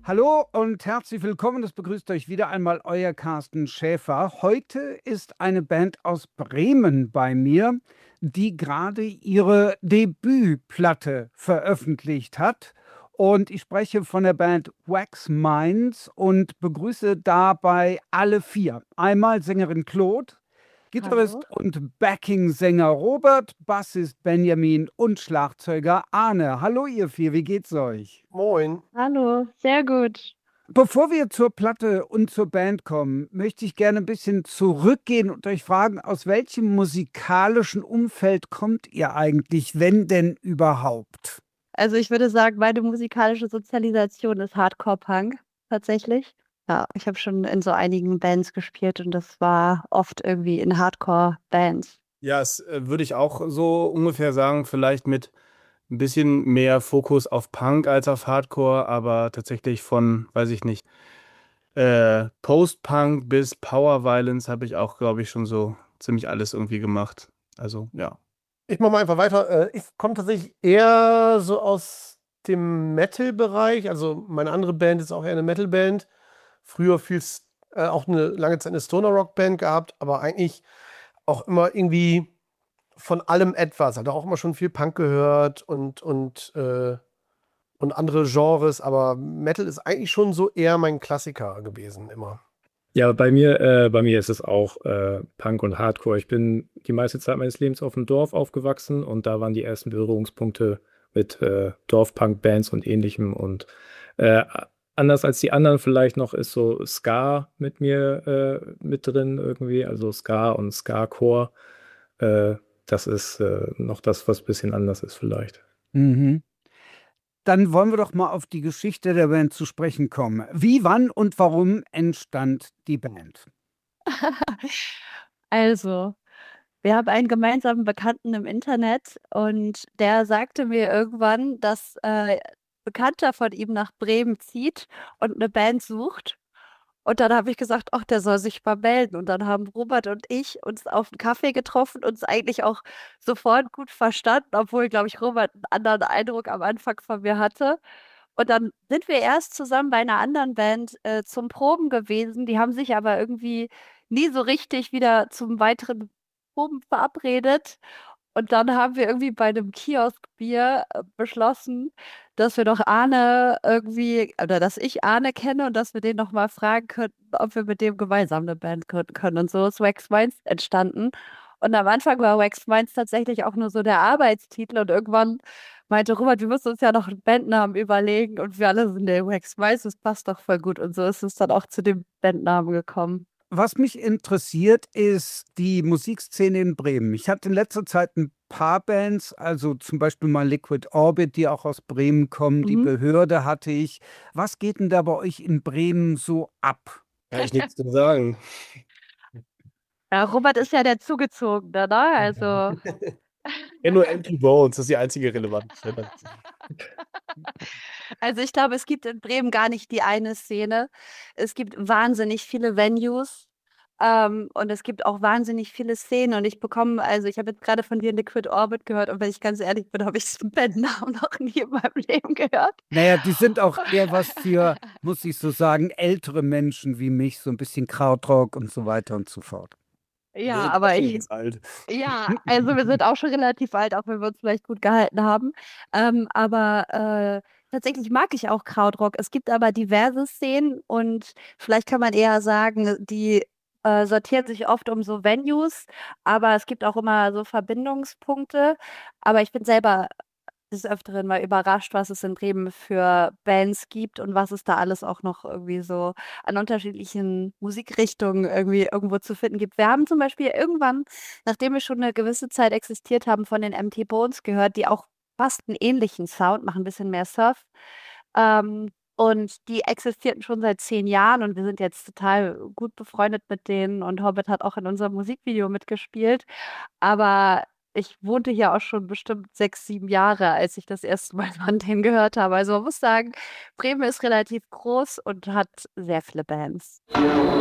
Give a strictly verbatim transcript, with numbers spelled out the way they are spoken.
Hallo und herzlich willkommen. Das begrüßt euch wieder einmal euer Carsten Schäfer. Heute ist eine Band aus Bremen bei mir, die gerade ihre Debütplatte veröffentlicht hat. Und ich spreche von der Band Wax Minds und begrüße dabei alle vier. Einmal Sängerin Claude, Hallo. Gitarrist und Backing-Sänger Robert, Bassist Benjamin und Schlagzeuger Arne. Hallo ihr vier, wie geht's euch? Moin. Hallo, sehr gut. Bevor wir zur Platte und zur Band kommen, möchte ich gerne ein bisschen zurückgehen und euch fragen, aus welchem musikalischen Umfeld kommt ihr eigentlich, wenn denn überhaupt? Also ich würde sagen, meine musikalische Sozialisation ist Hardcore-Punk tatsächlich. Ja, ich habe schon in so einigen Bands gespielt und das war oft irgendwie in Hardcore-Bands. Ja, das äh, würde ich auch so ungefähr sagen, vielleicht mit ein bisschen mehr Fokus auf Punk als auf Hardcore, aber tatsächlich von, weiß ich nicht, äh, Post-Punk bis Power Violence habe ich auch, glaube ich, schon so ziemlich alles irgendwie gemacht. Also, ja. Ich mache mal einfach weiter. Äh, Ich komme tatsächlich eher so aus dem Metal-Bereich. Also meine andere Band ist auch eher eine Metal-Band. Früher viel äh, auch eine lange Zeit eine Stoner-Rock-Band gehabt, aber eigentlich auch immer irgendwie von allem etwas. Halt auch immer schon viel Punk gehört und, und, äh, und andere Genres, aber Metal ist eigentlich schon so eher mein Klassiker gewesen, immer. Ja, bei mir, äh, bei mir ist es auch äh, Punk und Hardcore. Ich bin die meiste Zeit meines Lebens auf dem Dorf aufgewachsen und da waren die ersten Berührungspunkte mit äh, Dorfpunk-Bands und ähnlichem. Und äh, anders als die anderen vielleicht noch ist so Ska mit mir äh, mit drin irgendwie, also Ska und Ska-Core. Äh, das ist äh, noch das, was ein bisschen anders ist vielleicht. Mhm. Dann wollen wir doch mal auf die Geschichte der Band zu sprechen kommen. Wie, wann und warum entstand die Band? Also, wir haben einen gemeinsamen Bekannten im Internet und der sagte mir irgendwann, dass äh, Bekannter von ihm nach Bremen zieht und eine Band sucht. Und dann habe ich gesagt, ach, der soll sich mal melden. Und dann haben Robert und ich uns auf einen Kaffee getroffen, uns eigentlich auch sofort gut verstanden, obwohl, glaube ich, Robert einen anderen Eindruck am Anfang von mir hatte. Und dann sind wir erst zusammen bei einer anderen Band äh, zum Proben gewesen. Die haben sich aber irgendwie nie so richtig wieder zum weiteren Proben verabredet. Und dann haben wir irgendwie bei einem Kioskbier äh, beschlossen, dass wir doch Arne irgendwie, oder dass ich Arne kenne und dass wir den noch mal fragen könnten, ob wir mit dem gemeinsam eine Band gründen können. Und so ist Wax Minds entstanden. Und am Anfang war Wax Minds tatsächlich auch nur so der Arbeitstitel und irgendwann meinte Robert, wir müssen uns ja noch einen Bandnamen überlegen und wir alle sind der Wax Minds, das passt doch voll gut. Und so ist es dann auch zu dem Bandnamen gekommen. Was mich interessiert, ist die Musikszene in Bremen. Ich hatte in letzter Zeit ein paar Bands, also zum Beispiel mal Liquid Orbit, die auch aus Bremen kommen. Die Mhm. Behörde hatte ich. Was geht denn da bei euch in Bremen so ab? Kann ich nichts zu sagen. Ja, Robert ist ja der Zugezogene, ne? Also. Ja, nur Empty Bones, das ist die einzige relevante. Also ich glaube, es gibt in Bremen gar nicht die eine Szene. Es gibt wahnsinnig viele Venues. Ähm, und es gibt auch wahnsinnig viele Szenen. Und ich bekomme, also ich habe jetzt gerade von dir Liquid Orbit gehört. Und wenn ich ganz ehrlich bin, habe ich diesen Bandnamen noch nie in meinem Leben gehört. Naja, die sind auch eher was für, muss ich so sagen, ältere Menschen wie mich, so ein bisschen Krautrock und so weiter und so fort. Wir Ja, sind aber auch schon ich, ganz alt. ja, also wir sind auch schon relativ alt, auch wenn wir uns vielleicht gut gehalten haben. Ähm, aber äh, tatsächlich mag ich auch Krautrock. Es gibt aber diverse Szenen und vielleicht kann man eher sagen, die äh, sortieren sich oft um so Venues, aber es gibt auch immer so Verbindungspunkte. Aber ich bin selber des Öfteren mal überrascht, was es in Bremen für Bands gibt und was es da alles auch noch irgendwie so an unterschiedlichen Musikrichtungen irgendwie irgendwo zu finden gibt. Wir haben zum Beispiel irgendwann, nachdem wir schon eine gewisse Zeit existiert haben, von den Empty Bones gehört, die auch fast einen ähnlichen Sound machen, ein bisschen mehr Surf. Ähm, und die existierten schon seit zehn Jahren und wir sind jetzt total gut befreundet mit denen und Hobbit hat auch in unserem Musikvideo mitgespielt. Aber ich wohnte hier auch schon bestimmt sechs, sieben Jahre, als ich das erste Mal von denen gehört habe. Also man muss sagen, Bremen ist relativ groß und hat sehr viele Bands.